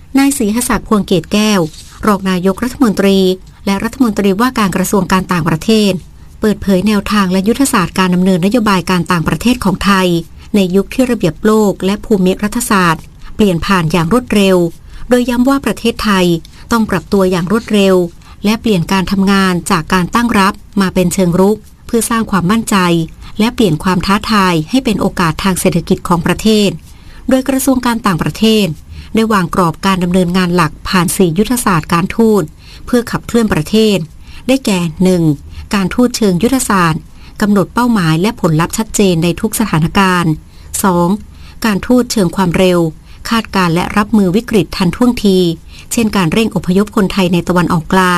นายศรีหศักดิ์พวงเกตแก้วรองนายกรัฐมนตรีและรัฐมนตรีว่าการกระทรวงการต่างประเทศเปิดเผยแนวทางและยุทธศาสตร์การดำเนินนโยบายการต่างประเทศของไทยในยุคที่ระเบียบโลกและภูมิรัฐศาสตร์เปลี่ยนผ่านอย่างรวดเร็วโดยย้ำว่าประเทศไทยต้องปรับตัวอย่างรวดเร็วและเปลี่ยนการทำงานจากการตั้งรับมาเป็นเชิงรุกเพื่อสร้างความมั่นใจและเปลี่ยนความท้าทายให้เป็นโอกาสทางเศรษฐกิจของประเทศโดยกระทรวงการต่างประเทศได้วางกรอบการดำเนินงานหลักผ่าน4ยุทธศาสตร์การทูตเพื่อขับเคลื่อนประเทศได้แก่ 1. การทูตเชิงยุทธศาสตร์กำหนดเป้าหมายและผลลัพธ์ชัดเจนในทุกสถานการณ์ 2. การทูตเชิงความเร็วคาดการและรับมือวิกฤตทันท่วงทีเช่นการเร่งอพยพคนไทยในตะวันออกกลาง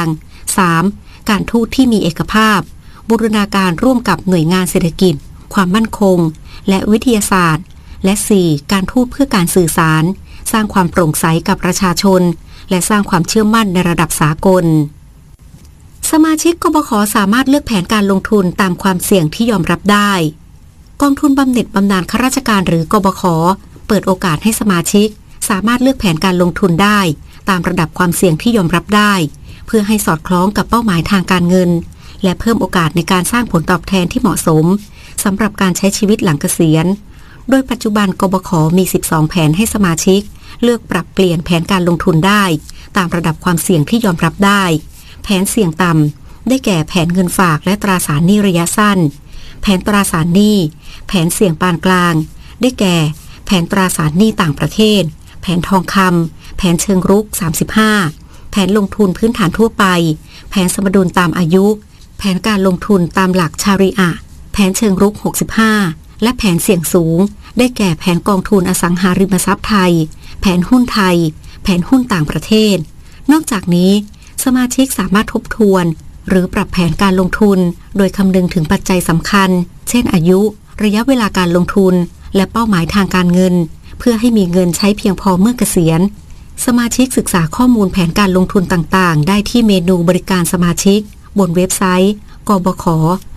3. การทูตที่มีเอกภาพบูรณาการร่วมกับหน่วยงานเศรษฐกิจความมั่นคงและวิทยาศาสตร์และ 4. การทูตเพื่อการสื่อสารสร้างความโปร่งใสกับประชาชนและสร้างความเชื่อมั่นในระดับสากลสมาชิกกบข.สามารถเลือกแผนการลงทุนตามความเสี่ยงที่ยอมรับได้กองทุนบำเหน็จบำนาญข้าราชการหรือกบข.เปิดโอกาสให้สมาชิกสามารถเลือกแผนการลงทุนได้ตามระดับความเสี่ยงที่ยอมรับได้เพื่อให้สอดคล้องกับเป้าหมายทางการเงินและเพิ่มโอกาสในการสร้างผลตอบแทนที่เหมาะสมสำหรับการใช้ชีวิตหลังเกษียณโดยปัจจุบันกบข.มี12แผนให้สมาชิกเลือกปรับเปลี่ยนแผนการลงทุนได้ตามระดับความเสี่ยงที่ยอมรับได้แผนเสี่ยงต่ำได้แก่แผนเงินฝากและตราสารหนี้ระยะสั้นแผนตราสารหนี้แผนเสี่ยงปานกลางได้แก่แผนตราสารหนี้ต่างประเทศแผนทองคำแผนเชิงรุก35แผนลงทุนพื้นฐานทั่วไปแผนสมดุลตามอายุแผนการลงทุนตามหลักชาริอะห์แผนเชิงรุก65และแผนเสี่ยงสูงได้แก่แผนกองทุนอสังหาริมทรัพย์ไทยแผนหุ้นไทยแผนหุ้นต่างประเทศนอกจากนี้สมาชิกสามารถทบทวนหรือปรับแผนการลงทุนโดยคำนึงถึงปัจจัยสำคัญเช่นอายุระยะเวลาการลงทุนและเป้าหมายทางการเงินเพื่อให้มีเงินใช้เพียงพอเมื่อเกษียณสมาชิกศึกษาข้อมูลแผนการลงทุนต่างๆได้ที่เมนูบริการสมาชิกบนเว็บไซต์กบข.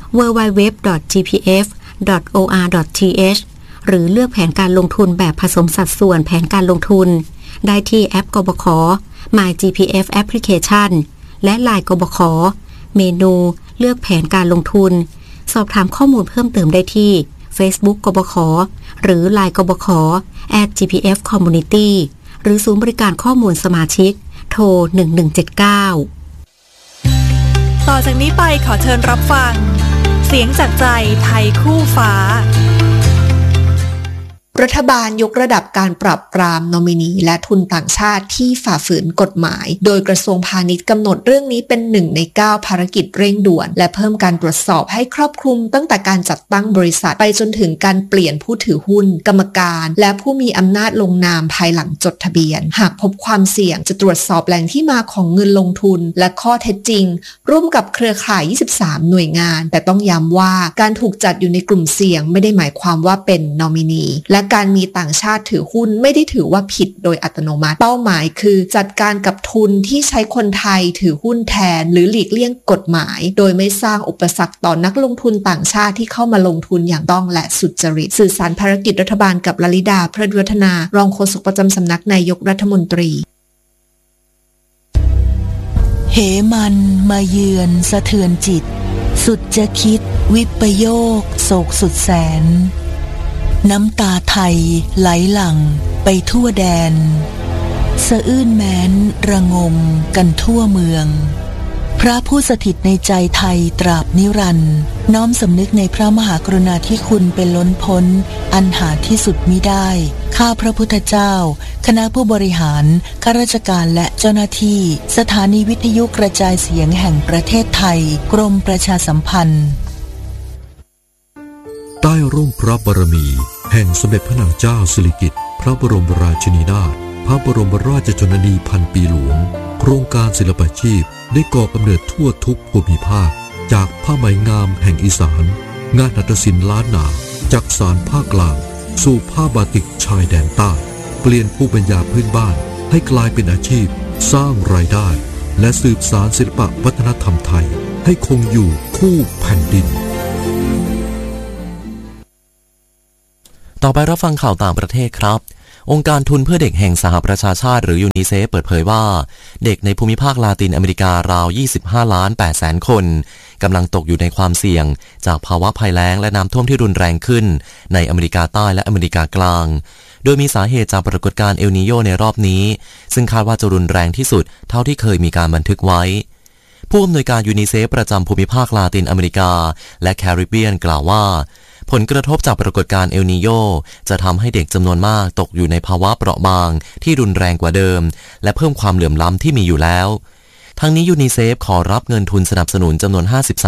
www.gpf.or.th หรือเลือกแผนการลงทุนแบบผสมสัดส่วนแผนการลงทุนได้ที่แอปกบข. My GPF Application และ LINE กบข.เมนูเลือกแผนการลงทุนสอบถามข้อมูลเพิ่มเติมได้ที่ Facebook กบข.หรือ LINE กบข. @GPF Community หรือศูนย์บริการข้อมูลสมาชิกโทร1179 ต่อจากนี้ไปขอเชิญรับฟังเสียงจากใจไทยคู่ฟ้ารัฐบาลยกระดับการปราบปรามนอมินีและทุนต่างชาติที่ฝ่าฝืนกฎหมายโดยกระทรวงพาณิชย์กำหนดเรื่องนี้เป็น1 ใน 9ภารกิจเร่งด่วนและเพิ่มการตรวจสอบให้ครอบคลุมตั้งแต่การจัดตั้งบริษัทไปจนถึงการเปลี่ยนผู้ถือหุ้นกรรมการและผู้มีอำนาจลงนามภายหลังจดทะเบียนหากพบความเสี่ยงจะตรวจสอบแหล่งที่มาของเงินลงทุนและข้อเท็จจริงร่วมกับเครือข่าย23หน่วยงานแต่ต้องย้ำว่าการถูกจัดอยู่ในกลุ่มเสี่ยงไม่ได้หมายความว่าเป็นนอมินีและการมีต่างชาติถือหุ้นไม่ได้ถือว่าผิดโดยอัตโนมัติเป้าหมายคือจัดการกับทุนที่ใช้คนไทยถือหุ้นแทนหรือหลีกเลี่ยงกฎหมายโดยไม่สร้างอุปสรรคต่อนักลงทุนต่างชาติที่เข้ามาลงทุนอย่างต้องและสุจริตสื่อสารภารกิจรัฐบาลกับลลิดาเพลิดวัฒนารองโฆษกประจำสำนักนายกรัฐมนตรีเหมันมาเยือนสะเทือนจิตสุดจะคิดวิปโยคโศกสุดแสนน้ำตาไทยไหลหลั่งไปทั่วแดนสะอื้นแม้นระงมกันทั่วเมืองพระผู้สถิตในใจไทยตราบนิรันดร์น้อมสำนึกในพระมหากรุณาธิคุณเป็นล้นพ้นอันหาที่สุดมิได้ข้าพระพุทธเจ้าคณะผู้บริหารข้าราชการและเจ้าหน้าที่สถานีวิทยุกระจายเสียงแห่งประเทศไทยกรมประชาสัมพันธ์ใต้ร่มพระบารมีแห่งสมเด็จพระนางเจ้าสิริกิติ์พระบรมราชินีนาถพระบรมราชชนนีพันปีหลวงโครงการศิลปาชีพได้ก่อกำเนิดทั่วทุกภูมิภาคจากผ้าไหมงามแห่งอีสานงานหัตถศิลป์ล้านนาจากสานภาคกลางสู่ผ้าบาติกชายแดนใต้เปลี่ยนภูมิปัญญาพื้นบ้านให้กลายเป็นอาชีพสร้างรายได้และสืบสานศิลปวัฒนธรรมไทยให้คงอยู่คู่แผ่นดินต่อไปรับฟังข่าวต่างประเทศครับองค์การทุนเพื่อเด็กแห่งสหประชาชาติหรือยูนิเซฟเปิดเผยว่าเด็กในภูมิภาคลาตินอเมริการาว 25.8 คนกำลังตกอยู่ในความเสี่ยงจากภาวะภัยแล้งและน้ำท่วมที่รุนแรงขึ้นในอเมริกาใต้และอเมริกากลางโดยมีสาเหตุจากปรากฏการณ์เอลนีโญในรอบนี้ซึ่งคาดว่าจะรุนแรงที่สุดเท่าที่เคยมีการบันทึกไว้ผู้อำนวยการยูนิเซฟประจำภูมิภาคลาตินอเมริกาและแคริบเบียนกล่าวว่าผลกระทบจากปรากฏการณ์เอลนีโญจะทำให้เด็กจำนวนมากตกอยู่ในภาวะเปราะบางที่รุนแรงกว่าเดิมและเพิ่มความเหลื่อมล้ำที่มีอยู่แล้วทั้งนี้ยูนิเซฟขอรับเงินทุนสนับสนุนจำนวน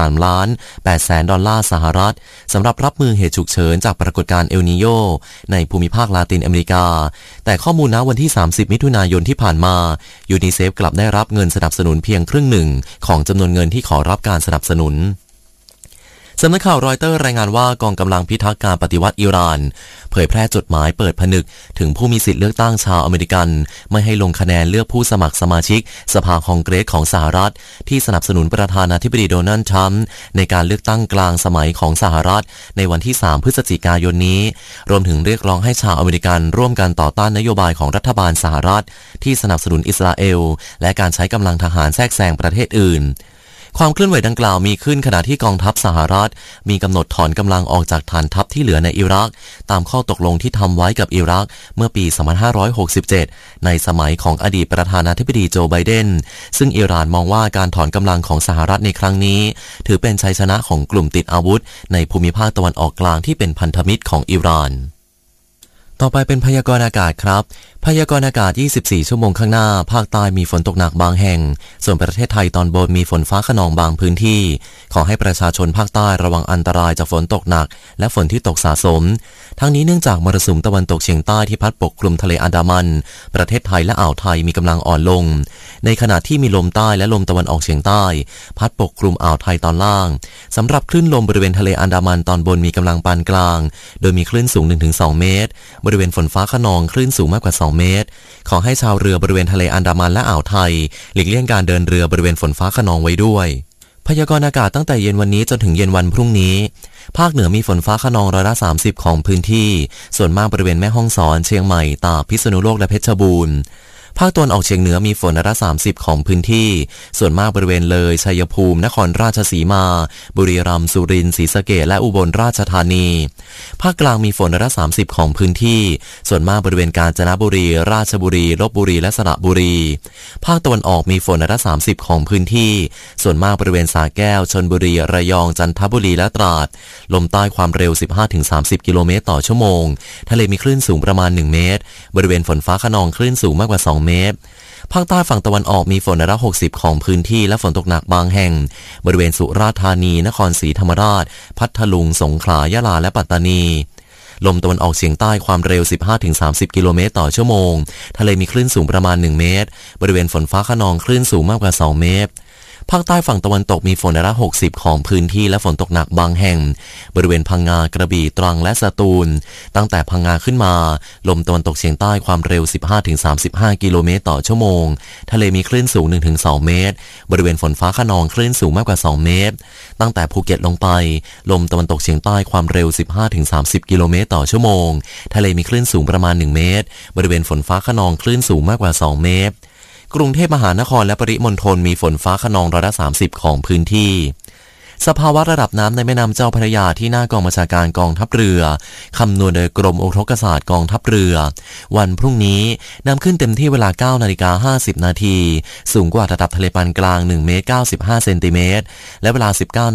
$53.8 สหรัฐสำหรับรับมือเหตุฉุกเฉินจากปรากฏการณ์เอลนีโญในภูมิภาคลาตินอเมริกาแต่ข้อมูลณวันที่30มิถุนายนที่ผ่านมายูนิเซฟกลับได้รับเงินสนับสนุนเพียงครึ่งหนึ่งของจำนวนเงินที่ขอรับการสนับสนุนสำนักข่าวรอยเตอร์รายงานว่ากองกำลังพิทักษ์การปฏิวัติอิหร่านเผยแพร่จดหมายเปิดผนึกถึงผู้มีสิทธิเลือกตั้งชาวอเมริกันไม่ให้ลงคะแนนเลือกผู้สมัครสมาชิกสภาคองเกรสของสหรัฐที่สนับสนุนประธานาธิบดีโดนัลด์ทรัมป์ในการเลือกตั้งกลางสมัยของสหรัฐในวันที่3พฤศจิกายนนี้รวมถึงเรียกร้องให้ชาวอเมริกันร่วมกันต่อต้านนโยบายของรัฐบาลสหรัฐที่สนับสนุนอิสราเอลและการใช้กำลังทหารแทรกแซงประเทศอื่นความเคลื่อนไหวดังกล่าวมีขึ้นขณะที่กองทัพสหรัฐมีกำหนดถอนกำลังออกจากฐานทัพที่เหลือในอิรักตามข้อตกลงที่ทำไว้กับอิรักเมื่อปี 2567 ในสมัยของอดีตประธานาธิบดีโจไบเดนซึ่งอิหร่านมองว่าการถอนกำลังของสหรัฐในครั้งนี้ถือเป็นชัยชนะของกลุ่มติดอาวุธในภูมิภาคตะวันออกกลางที่เป็นพันธมิตรของอิหร่านต่อไปเป็นพยากรณ์อากาศครับพยากรณ์อากาศ24ชั่วโมงข้างหน้าภาคใต้มีฝนตกหนักบางแห่งส่วนประเทศไทยตอนบนมีฝนฟ้าคะนองบางพื้นที่ขอให้ประชาชนภาคใต้ระวังอันตรายจากฝนตกหนักและฝนที่ตกสะสมทั้งนี้เนื่องจากมรสุมตะวันตกเฉียงใต้ที่พัดปกคลุมทะเลอันดามันประเทศไทยและอ่าวไทยมีกำลังอ่อนลงในขณะที่มีลมใต้และลมตะวันออกเฉียงใต้พัดปกคลุมอ่าวไทยตอนล่างสำหรับคลื่นลมบริเวณทะเลอันดามันตอนบนมีกำลังปานกลางโดยมีคลื่นสูง 1-2 เมตรบริเวณฝนฟ้าคะนองคลื่นสูงมากกว่า2 เมตรขอให้ชาวเรือบริเวณทะเลอันดามันและอ่าวไทยหลีกเลี่ยงการเดินเรือบริเวณฝนฟ้าคะนองไว้ด้วยพยากรณ์อากาศตั้งแต่เย็นวันนี้จนถึงเย็นวันพรุ่งนี้ภาคเหนือมีฝนฟ้าคะนอง30%ของพื้นที่ส่วนมากบริเวณแม่ฮ่องสอนเชียงใหม่ตากพิษณุโลกและเพชรบูรณ์ภาคตะวันออกเฉียงเหนือมีฝน30%ของพื้นที่ส่วนมากบริเวณเลยชัยภูมินครราชสีมาบุรีรัมย์สุรินทร์ศรีสะเกษและอุบลราชธานีภาคกลางมีฝน30%ของพื้นที่ส่วนมากบริเวณกาญจนบุรีราชบุรีลพบุรีและสระบุรีภาคตะวันออกมีฝน30%ของพื้นที่ส่วนมากบริเวณสระแก้วชลบุรีระยองจันทบุรีและตราดลมใต้ความเร็ว 15-30 กิโลเมตรต่อชั่วโมงทะเลมีคลื่นสูงประมาณ1 เมตรบริเวณฝนฟ้าคะนองคลื่นสูงมากกว่า2 เมตรภาคใต้ฝั่งตะวันออกมีฝน60%ของพื้นที่และฝนตกหนักบางแห่งบริเวณสุราษฎร์ธานีนครศรีธรรมราชพัทลุงสงขลายะลาและปัตตานีลมตะวันออกเฉียงใต้ความเร็ว 15-30 กิโลเมตรต่อชั่วโมงทะเลมีคลื่นสูงประมาณ1 เมตรบริเวณฝนฟ้าคะนองคลื่นสูงมากกว่า2 เมตรภาคใต้ฝั่งตะวันตกมีฝน60%ของพื้นที่และฝนตกหนักบางแห่งบริเวณพังงากระบี่ตรังและสตูลตั้งแต่พังงาขึ้นมาลมตะวันตกเฉียงใต้ความเร็ว 15-35 กิโลเมตรต่อชั่วโมงทะเลมีคลื่นสูง 1-2 เมตรบริเวณฝนฟ้าคะนองคลื่นสูงมากกว่า2 เมตรตั้งแต่ภูเก็ตลงไปลมตะวันตกเฉียงใต้ความเร็ว 15-30 กิโลเมตรต่อชั่วโมงทะเลมีคลื่นสูงประมาณ1 เมตรบริเวณฝนฟ้าคะนองคลื่นสูงมากกว่า2 เมตรกรุงเทพมหานครและปริมณฑลมีฝนฟ้าคะนอง30%ของพื้นที่สภาวะระดับน้ำในแม่น้ำเจ้าพระยาที่หน้ากองบัญชาการกองทัพเรือคำนวณโดยกรมอุทกศาสตร์กองทัพเรือวันพรุ่งนี้น้ำขึ้นเต็มที่เวลา 9:50 นาทีสูงกว่าระดับทะเลปานกลาง1 เมตร 95 เซนติเมตรและเวลา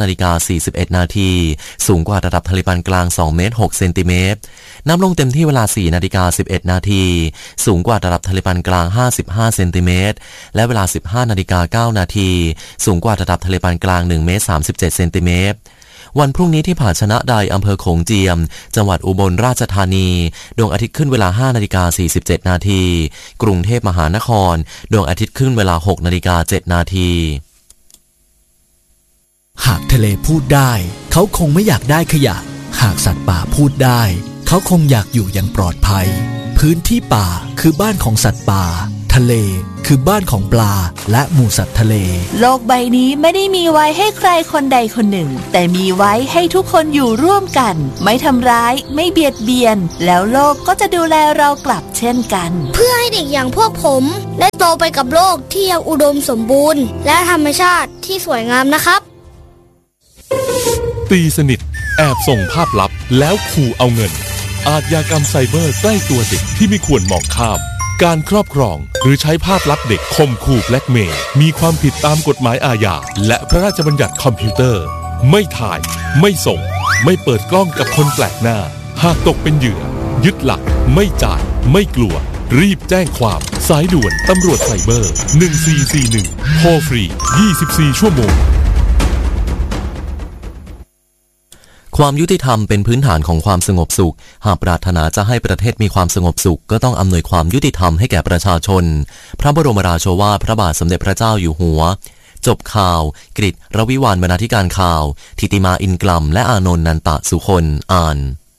19:41 นาทีสูงกว่าระดับทะเลปานกลาง2 เมตร 6 เซนติเมตรน้ำลงเต็มที่เวลา 4:11 นาทีสูงกว่าระดับทะเลปานกลาง55 เซนติเมตรและเวลา 15:09 นาทีสูงกว่าระดับทะเลปานกลาง1 เมตร 37 เซนติเมตรวันพรุ่งนี้ที่ผาชนะใดอำเภอโขงเจียมจังหวัดอุบลราชธานีดวงอาทิตย์ขึ้นเวลา 5:47 นาทีกรุงเทพมหานครดวงอาทิตย์ขึ้นเวลา 6:07 นาทีหากทะเลพูดได้เขาคงไม่อยากได้ขยะหากสัตว์ป่าพูดได้เขาคงอยากอยู่อย่างปลอดภัยพื้นที่ป่าคือบ้านของสัตว์ป่าทะเลคือบ้านของปลาและหมูสัตว์ทะเลโลกใบนี้ไม่ได้มีไว้ให้ใครคนใดคนหนึ่งแต่มีไว้ให้ทุกคนอยู่ร่วมกันไม่ทำร้ายไม่เบียดเบียนแล้วโลกก็จะดูแลเรากลับเช่นกันเพื่อให้เด็กอย่างพวกผมได้โตไปกับโลกที่ยังอุดมสมบูรณ์และธรรมชาติที่สวยงามนะครับตีสนิทแอบส่งภาพลับแล้วขู่เอาเงินอาชญากรรมไซเบอร์ใกล้ตัวเด็กที่ไม่ควรมองข้ามการครอบครองหรือใช้ภาพลับเด็กข่มขู่แบล็กเมย์มีความผิดตามกฎหมายอาญาและพระราชบัญญัติคอมพิวเตอร์ไม่ถ่ายไม่ส่งไม่เปิดกล้องกับคนแปลกหน้าหากตกเป็นเหยื่อยึดหลักไม่จ่ายไม่กลัวรีบแจ้งความสายด่วนตำรวจไซเบอร์1441โทรฟรี24ชั่วโมงความยุติธรรมเป็นพื้นฐานของความสงบสุขหากปรารถนาจะให้ประเทศมีความสงบสุขก็ต้องอำนวยความยุติธรรมให้แก่ประชาชนพระบรมราโชวาทพระบาทสมเด็จพระเจ้าอยู่หัวจบข่าวกฤษ รวิวรรณบรรณาธิการข่าวธิติมาอินกลัมและอานนท์นันตะสุคนอ่าน